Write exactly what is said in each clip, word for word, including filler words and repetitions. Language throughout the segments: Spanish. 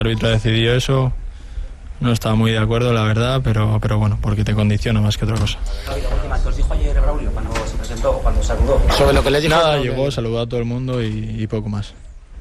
El árbitro decidió eso, no estaba muy de acuerdo, la verdad, pero, pero bueno, porque te condiciona más que otra cosa. Javi, la última, ¿qué os dijo ayer Braulio cuando se presentó, cuando saludó? Sobre lo que le dijo. Nada, llegó, saludó a todo el mundo y, y poco más.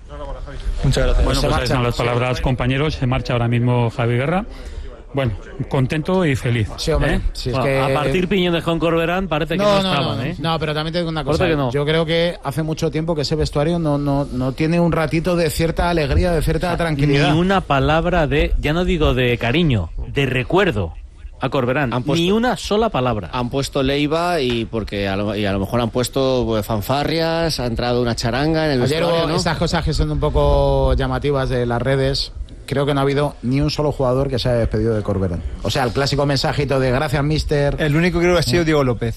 Muchas gracias. Bueno, pues ahí están las palabras, compañeros. Se marcha ahora mismo Javi Guerra. Bueno, contento y feliz. Sí, hombre. ¿eh? Si es Bueno, que... A partir Piñones con Corberán parece que no, no, no, estaban, no, ¿eh? no, pero también te digo una cosa. Que no. Yo creo que hace mucho tiempo que ese vestuario no, no, no tiene un ratito de cierta alegría, de cierta O sea, tranquilidad. Ni una palabra de, ya no digo de cariño, de recuerdo a Corberán. Han puesto- Ni una sola palabra. Han puesto Leiva y porque a lo, y a lo mejor han puesto pues, fanfarrias, ha entrado una charanga en el Ayer vestuario, hubo ¿no? estas cosas que son un poco llamativas de las redes. Creo que no ha habido ni un solo jugador que se haya despedido de Corberán. O sea, el clásico mensajito de gracias, mister. El único que creo que ha sido Diego López.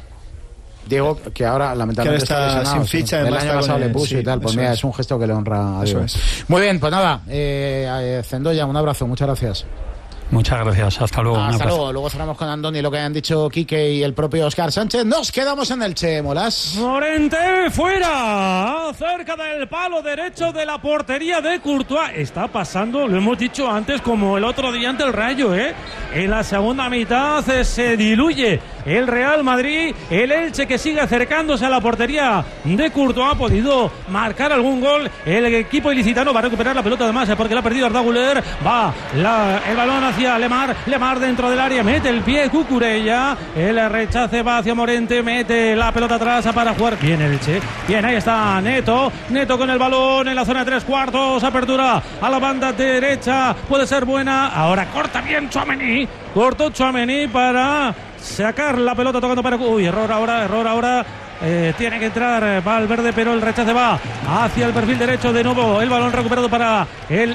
Diego, que ahora lamentablemente Que ahora está lesionado, sin ficha, sí. El además año está pasado con le el- puso sí, y tal. Pues eso mira, es. es un gesto que le honra a Eso Diego. es. Muy bien, pues nada, eh, eh, Zendoya, un abrazo, muchas gracias. Muchas gracias. Hasta luego. un Hasta abrazo. luego. Luego cerramos con Andoni lo que han dicho Quique y el propio Óscar Sánchez. Nos quedamos en el Che, Molas. Morente fuera, cerca del palo derecho de la portería de Courtois. Está pasando, lo hemos dicho antes, como el otro día ante el Rayo, ¿eh? En la segunda mitad eh, se diluye el Real Madrid, el Elche que sigue acercándose a la portería de Courtois. Ha podido marcar algún gol. El equipo ilicitano va a recuperar la pelota además, porque la ha perdido Arda Güler. Va la, el balón hacia Lemar, Lemar dentro del área, mete el pie Cucurella, el rechace va hacia Morente, mete la pelota atrás para jugar bien el Che, bien, ahí está Neto, Neto con el balón en la zona de tres cuartos, apertura a la banda derecha, puede ser buena, ahora corta bien Tchouaméni, cortó Tchouaméni para sacar la pelota tocando para, uy, error ahora, error ahora. Eh, tiene que entrar Valverde, pero el rechace va hacia el perfil derecho de nuevo. El balón recuperado para el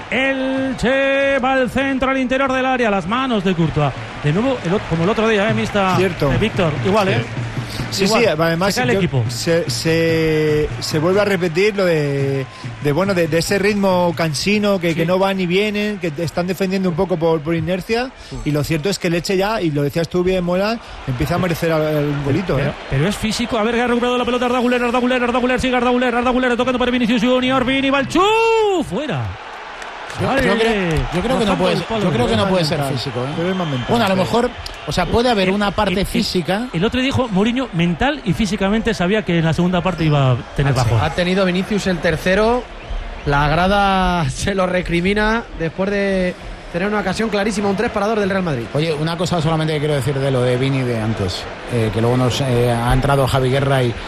Elche. Va al centro, al interior del área. Las manos de Courtois. De nuevo, el, como el otro día, ¿eh? Mista, Cierto. eh, Víctor. Igual, ¿eh? Sí, Igual. sí, además Se cae el yo- equipo. se, se, se vuelve a repetir lo de, de bueno de, de ese ritmo cansino que, Sí. que no van ni vienen, que te están defendiendo un poco por, por inercia, y lo cierto es que el Elche ya, y lo decías tú bien, Mola, empieza a merecer un golito. Pero, ¿eh? pero es físico. A ver, que ha recuperado la pelota Arda Güler, Arda Güler, Arda Güler, sigue Arda Güler, Arda Güler tocando para Vinicius Junior. Vini Balchú, fuera. Yo, Vale. yo creo, yo creo que no Bajando puede, el palo. yo creo que no puede ser mental. físico, ¿eh? Pero es más mental. Bueno, a lo Sí. mejor, o sea, puede haber El- una parte el- el- física. El otro dijo Mourinho mental y físicamente sabía que en la segunda parte iba a tener bajo. Ha tenido Vinicius el tercero. La grada se lo recrimina después de tener una ocasión clarísima, un tres parador del Real Madrid. Oye, una cosa solamente que quiero decir de lo de Vini de antes, eh, que luego nos eh, ha entrado Javi Guerra y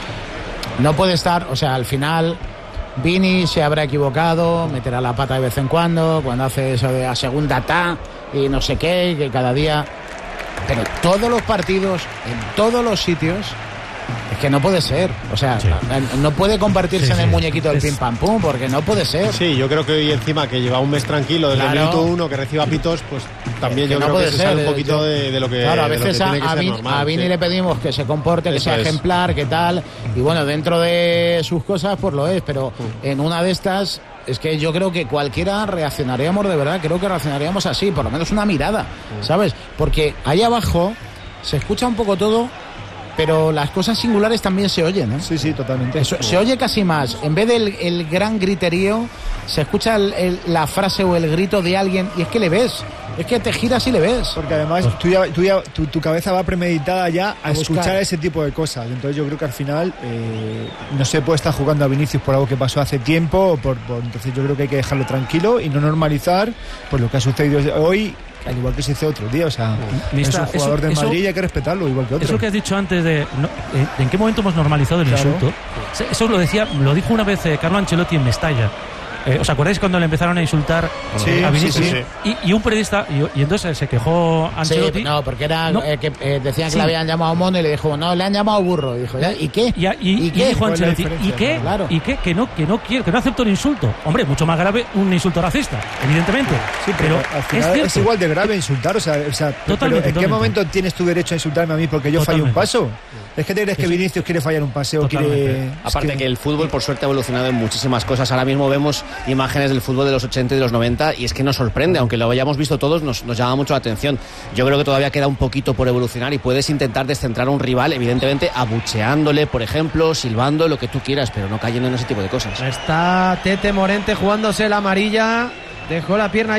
no puede estar, o sea, al final Vini se habrá equivocado, meterá la pata de vez en cuando, cuando hace eso de la segunda ta y no sé qué, que cada día... Pero todos los partidos, en todos los sitios, es que no puede ser. O sea, Sí. no puede convertirse Sí, en el sí. muñequito del Es- pim pam pum, porque no puede ser. Sí, yo creo que hoy encima que lleva un mes tranquilo desde Claro. el minuto uno, que reciba pitos, pues también Que yo no creo puede que se ser, sale un eh, poquito yo- de, de lo que Claro, a de lo que veces a, tiene que a ser Vini, normal, a Vini sí. le pedimos que se comporte, que Eso sea es. ejemplar, que tal, y bueno, dentro de sus cosas pues lo es, pero en una de estas es que yo creo que cualquiera reaccionaríamos de verdad, creo que reaccionaríamos así, por lo menos una mirada, ¿sabes? Porque ahí abajo se escucha un poco todo, pero las cosas singulares también se oyen, ¿eh? Sí, sí, totalmente. Eso, se oye casi más. En vez del el gran griterío, se escucha el- el- la frase o el grito de alguien y es que le ves. Es que te giras y le ves. Porque además tú ya- tú ya- tu, tu cabeza va premeditada ya a, A buscar. escuchar ese tipo de cosas. Entonces yo creo que al final eh, no se puede estar jugando a Vinicius por algo que pasó hace tiempo. O por, por- entonces yo creo que hay que dejarlo tranquilo y no normalizar pues lo que ha sucedido hoy, al igual que se hizo otro día. O sea, Mista, es un jugador eso- del eso- Madrid y hay que respetarlo igual que otro. Eso que has dicho antes de no, eh, ¿en qué momento hemos normalizado el Claro. insulto? Eso lo decía, lo dijo una vez eh, Carlo Ancelotti en Mestalla. Eh, ¿Os acordáis cuando le empezaron a insultar Sí, eh, a sí, Vinicius? sí, Y, y un periodista, y, y entonces se quejó Ancelotti. Sí, no, porque era No. eh, que eh, decían que Sí. le habían llamado mono y le dijo, no, le han llamado burro. Y dijo, ¿ya? ¿y qué? Y, y, ¿Y y qué? dijo ¿Cuál es la Ancelotti, ¿y diferencia? qué? Claro. ¿Y qué? Que no, que no quiere, que no acepta un insulto. Hombre, mucho más grave un insulto racista, evidentemente. Sí, pero, pero al es final cierto. es, igual de grave insultar, o sea, o sea pero Totalmente, ¿en qué totalmente. momento tienes tu derecho a insultarme a mí porque yo fallo un Totalmente. paso? ¿Es que te crees que Sí, sí. Vinicius quiere fallar un paseo? Totalmente. Quiere... es Aparte que... el fútbol por suerte ha evolucionado en muchísimas cosas. Ahora mismo vemos imágenes del fútbol de los ochenta y de los noventa y es que nos sorprende, aunque lo hayamos visto todos, nos, nos llama mucho la atención. Yo creo que todavía queda un poquito por evolucionar y puedes intentar descentrar a un rival, evidentemente abucheándole, por ejemplo, silbando, lo que tú quieras, pero no cayendo en ese tipo de cosas. Está Tete Morente jugándose la amarilla Dejó la pierna